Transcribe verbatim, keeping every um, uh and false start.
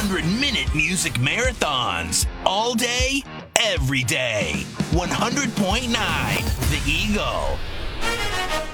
hundred minute music marathons. All day, every day. one hundred point nine The Eagle.